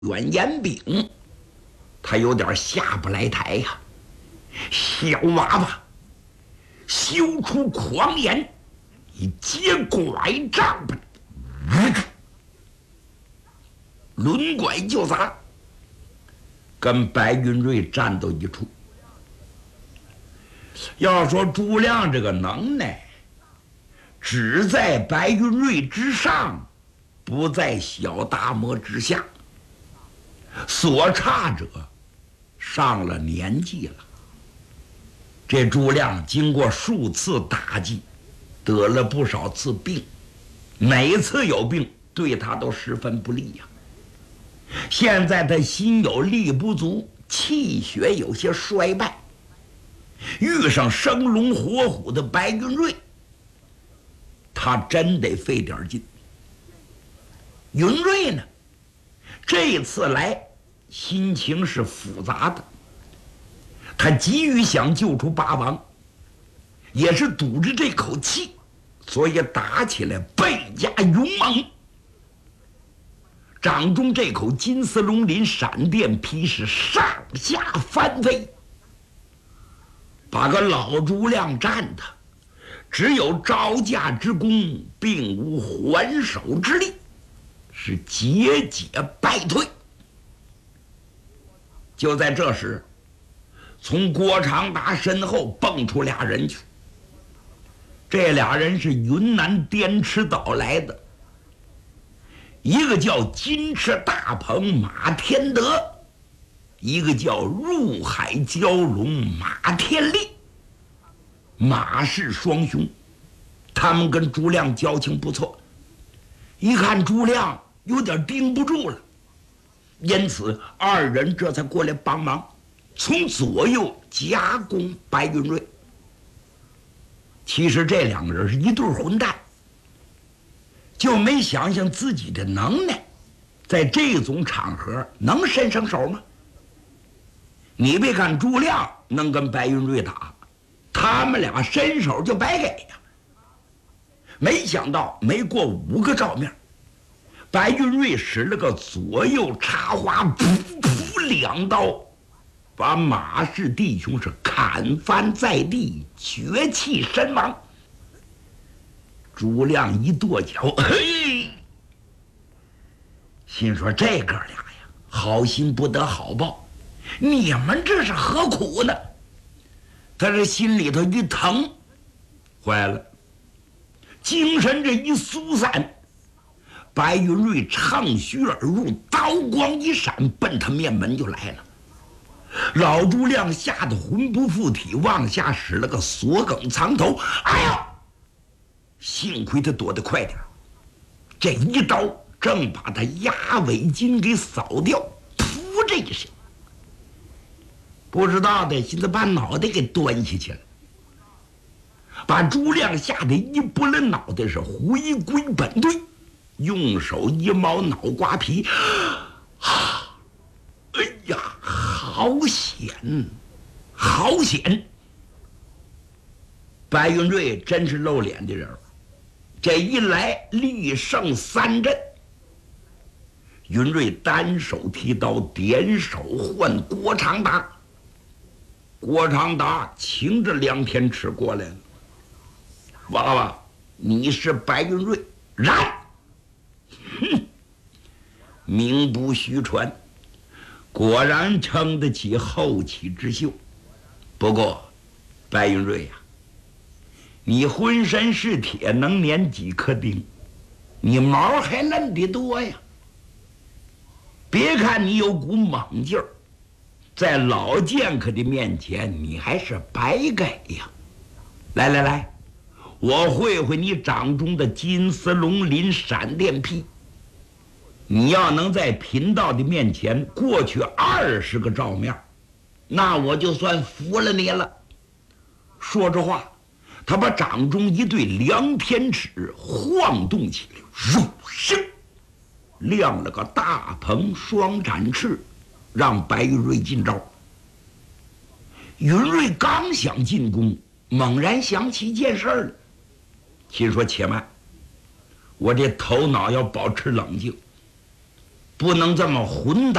远严炳，他有点下不来台呀。小娃娃修出狂言，以接拐杖吧，抡拐就砸，跟白云瑞战斗一处。要说朱亮这个能耐，只在白云瑞之上，不在小达摩之下，所差者上了年纪了。这朱亮经过数次打击，得了不少次病，每次有病对他都十分不利呀。现在他心有力不足，气血有些衰败，遇上生龙活虎的白云瑞，他真得费点劲。云瑞呢，这次来心情是复杂的，他急于想救出八王，也是堵着这口气，所以打起来倍加勇猛。掌中这口金丝龙鳞闪电劈是上下翻飞，把个老朱亮战的只有招架之功，并无还手之力，是节节败退。就在这时，从郭长达身后蹦出俩人去。这俩人是云南滇池岛来的，一个叫金翅大鹏马天德，一个叫入海蛟龙马天利，马氏双雄。他们跟朱亮交情不错，一看朱亮有点盯不住了，因此二人这才过来帮忙，从左右夹攻白云瑞。其实这两个人是一对混蛋，就没想想自己的能耐，在这种场合能伸上手吗？你别看朱亮能跟白云瑞打，他们俩伸手就白给呀。没想到没过5个照面，白云瑞使了个左右插花，噗噗2刀，把马氏弟兄是砍翻在地，绝气身亡。朱亮一跺脚，嘿，心说这哥俩呀，好心不得好报，你们这是何苦呢？他这心里头一疼，坏了，精神这一疏散，白云瑞乘虚而入，刀光一闪，奔他面门就来了。老朱亮吓得魂不附体，往下使了个锁梗藏头，哎呦！幸亏他躲得快点，这一刀正把他压尾筋给扫掉，噗这一声，不知道的现在把脑袋给端下去了，把朱亮吓得一拨了脑袋是回归本队，用手一毛脑瓜皮，哎呀，好险，好险！白云瑞真是露脸的人，这一来力胜3阵。云瑞单手提刀，点手换郭长达。郭长达擎着2天尺过来了，娃娃，你是白云瑞？然，哼，名不虚传，果然撑得起后起之秀。不过，白云瑞呀，你浑身是铁，能粘几颗钉，你毛还嫩得多呀。别看你有股猛劲儿，在老剑客的面前，你还是白给呀。来来来，我会会你掌中的金丝龙鳞闪电劈。你要能在贫道的面前过去20个照面，那我就算服了你了。说着话，他把掌中一对2天尺晃动起来，如声亮了个大鹏双展翅，让白云瑞进招。云瑞刚想进攻，猛然想起一件事了，心说且慢，我这头脑要保持冷静。 不能这么混